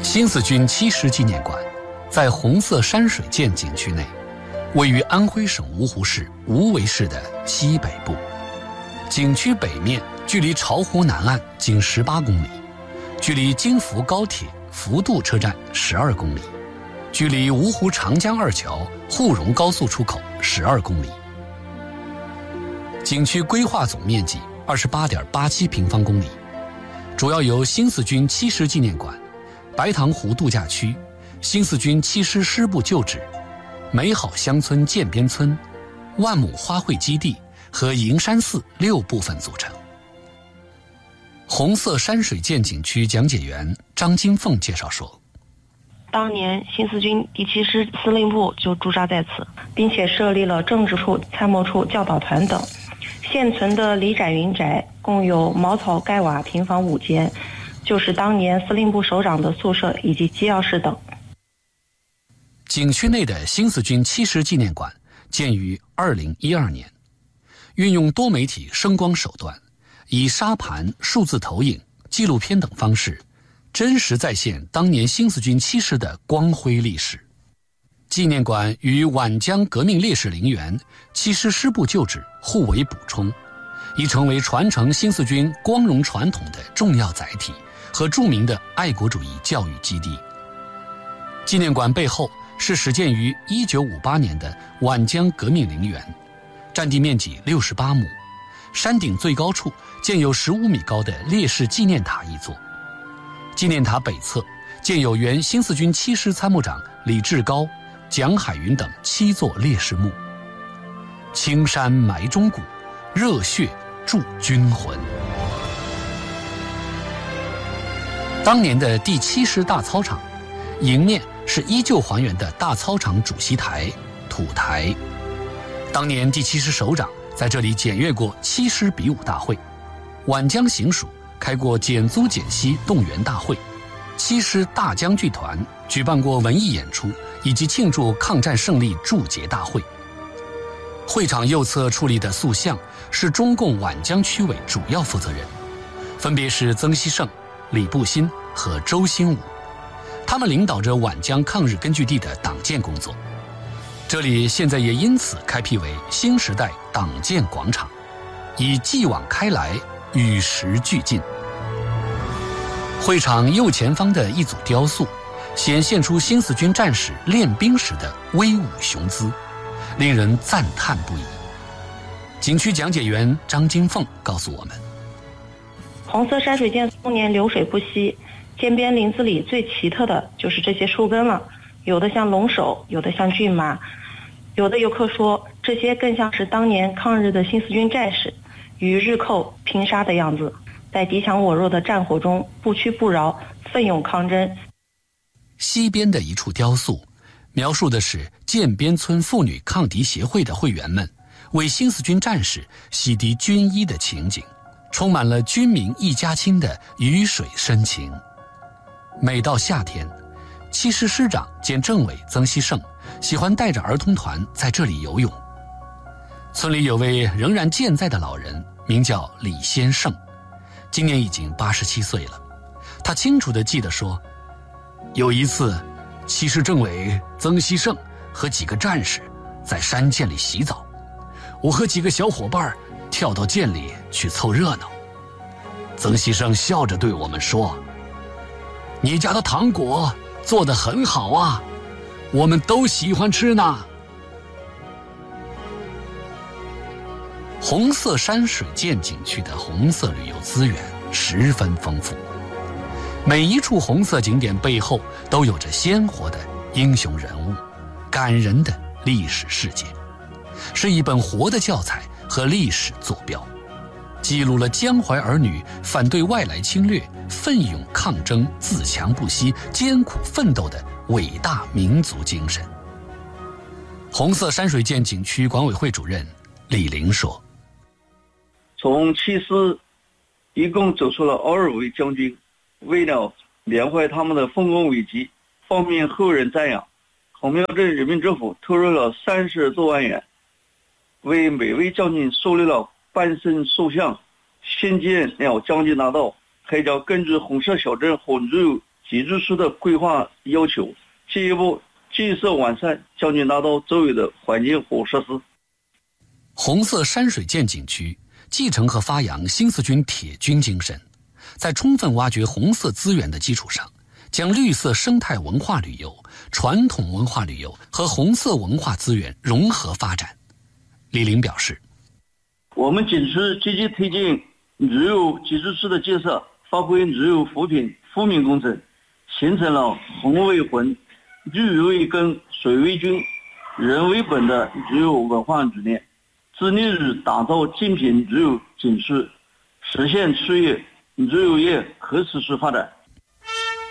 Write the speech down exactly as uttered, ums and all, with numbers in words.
新四军七师纪念馆在红色山水涧景区内，位于安徽省芜湖市无为市的西北部。景区北面距离巢湖南岸仅十八公里，距离京福高铁福渡车站十二公里，距离芜湖长江二桥沪蓉高速出口十二公里。景区规划总面积二十八点八七平方公里，主要由新四军七师纪念馆、白塘湖度假区、新四军七师师部旧址、美好乡村涧边村、万亩花卉基地和银山寺六部分组成。红色山水涧景区讲解员张金凤介绍说， 当年新四军第七师司令部就驻扎在此，并且设立了政治处、参谋处、教导团等。现存的李宅云宅共有茅草盖瓦平房五间，就是当年司令部首长的宿舍以及机要室等。 景区内的新四军七师纪念馆建于二零一二年，运用多媒体声光手段，以沙盘、数字投影、纪录片等方式，真实再现当年新四军七师的光辉历史。纪念馆与皖江革命烈士陵园、七师师部旧址互为补充，已成为传承新四军光荣传统的重要载体和著名的爱国主义教育基地。纪念馆背后是始建于一九五八年的皖江革命陵园，占地面积六十八亩，山顶最高处建有十五米高的烈士纪念塔一座。纪念塔北侧建有原新四军七师参谋长李志高、蒋海云等七座烈士墓。青山埋忠骨，热血铸军魂。当年的第七师大操场，迎面是依旧还原的大操场主席台、土台。当年第七师首长在这里检阅过七师比武大会，皖江行署开过减租减息动员大会，七师大江剧团举办过文艺演出以及庆祝抗战胜利祝捷大会。会场右侧矗立的塑像是中共皖江区委主要负责人，分别是曾希圣、李步新和周新武，他们领导着皖江抗日根据地的党建工作。这里现在也因此开辟为新时代党建广场，以继往开来，与时俱进。会场右前方的一组雕塑显现出新四军战士练兵时的威武雄姿，令人赞叹不已。景区讲解员张金凤告诉我们， 红色山水涧终年流水不息，涧边林子里最奇特的就是这些树根了，有的像龙首，有的像骏马。有的游客说，这些更像是当年抗日的新四军战士与日寇拼杀的样子，在敌强我弱的战火中不屈不挠，奋勇抗争。 西边的一处雕塑描述的是涧边村妇女抗敌协会的会员们为新四军战士洗涤军衣的情景，充满了军民一家亲的鱼水深情。每到夏天，七师师长兼政委曾希圣喜欢带着儿童团在这里游泳。村里有位仍然健在的老人，名叫李先胜，今年已经八十七岁了。他清楚地记得说，有一次七师政委曾希圣和几个战士在山涧里洗澡，我和几个小伙伴跳到涧里去凑热闹。曾希圣笑着对我们说，你家的糖果做得很好啊，我们都喜欢吃呢。红色山水涧景区的红色旅游资源十分丰富，每一处红色景点背后都有着鲜活的英雄人物，感人的历史事件，是一本活的教材和历史坐标，记录了江淮儿女反对外来侵略、奋勇抗争、自强不息、艰苦奋斗的伟大民族精神。红色山水涧景区管委会主任李林说， 从七师一共走出了二位将军，为了缅怀他们的丰功伟绩，方便后人瞻仰，孔庙镇人民政府投入了三十多万元，为每位将军树立了半身塑像，新建了将军大道，还将根据红色小镇红州集注式的规划要求，进一步建设完善将军大道周围的环境和设施。 红色山水涧景区继承和发扬新四军铁军精神，在充分挖掘红色资源的基础上，将绿色生态文化旅游、传统文化旅游和红色文化资源融合发展。李林表示， 我们景区积极推进旅游集注式的建设，发挥旅游扶贫扶民工程，形成了红为魂、绿为根、水为军、人为本的旅游文化理念，致力于打造精品旅游景区，实现区域旅游业可持续发展。